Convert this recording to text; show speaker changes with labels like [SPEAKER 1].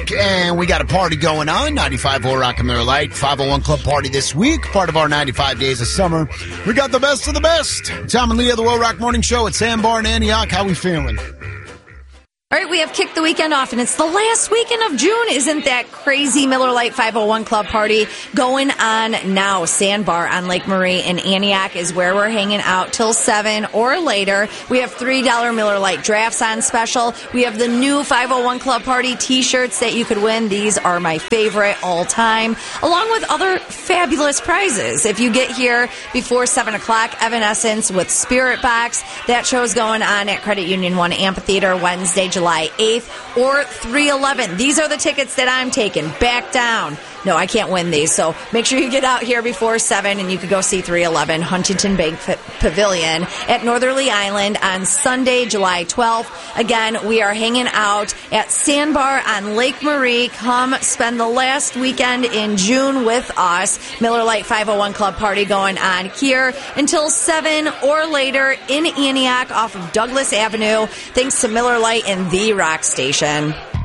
[SPEAKER 1] week, and we got a party going on. 95 Will Rock and Miller Lite 501 Club Party this week, part of our 95 Days of Summer. We got the best of the best. Tom and Leah, the Will Rock Morning Show at Sandbar in Antioch. How we feeling?
[SPEAKER 2] All right, we have kicked the weekend off, and it's the last weekend of June. Isn't that crazy? Miller Lite 501 Club Party going on now. Sandbar on Lake Marie in Antioch is where we're hanging out till 7 or later. We have $3 Miller Lite drafts on special. We have the new 501 Club Party t-shirts that you could win. These are my favorite all time, along with other fabulous prizes. If you get here before 7 o'clock, Evanescence with Spirit Box. That show's going on at Credit Union 1 Amphitheater Wednesday, July 8th, or 311. These are the tickets that I'm taking. Back down. No, I can't win these, so make sure you get out here before 7, and you can go see 311 Huntington Bank Pavilion at Northerly Island on Sunday, July 12th. Again, we are hanging out at Sandbar on Lake Marie. Come spend the last weekend in June with us. Miller Lite 501 Club Party going on here until 7 or later in Antioch off of Douglas Avenue. Thanks to Miller Lite and The Rock Station.